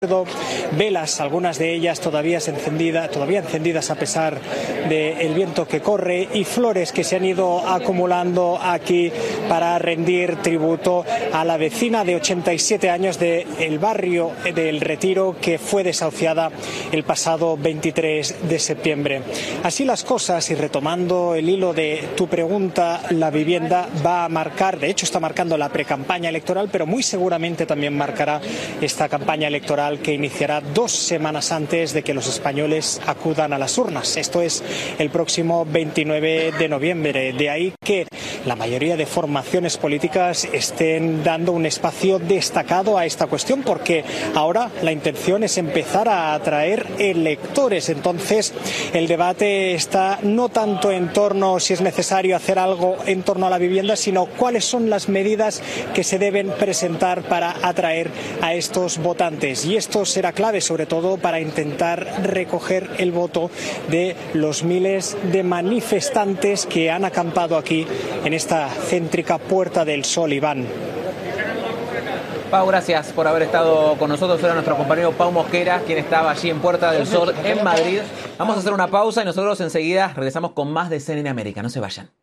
Velas, algunas de ellas todavía encendidas a pesar del viento que corre, y flores que se han ido acumulando aquí para rendir tributo a la vecina de 87 años del barrio del Retiro, que fue desahuciada el pasado 23 de septiembre. Así las cosas, y retomando el hilo de tu pregunta, la vivienda va a marcar, de hecho está marcando la precampaña electoral, pero muy seguramente también marcará esta campaña electoral que iniciará 2 semanas antes de que los españoles acudan a las urnas. Esto es el próximo 29 de noviembre. De ahí que la mayoría de formaciones políticas estén dando un espacio destacado a esta cuestión, porque ahora la intención es empezar a atraer electores. Entonces, el debate está no tanto en torno si es necesario hacer algo en torno a la vivienda, sino cuáles son las medidas que se deben presentar para atraer a estos votantes. Y esto será clave, sobre todo, para intentar recoger el voto de los miles de manifestantes que han acampado aquí en esta céntrica Puerta del Sol, Iván. Pau, gracias por haber estado con nosotros. Era nuestro compañero Pau Mosquera, quien estaba allí en Puerta del Sol, en Madrid. Vamos a hacer una pausa y nosotros enseguida regresamos con más de CNN América. No se vayan.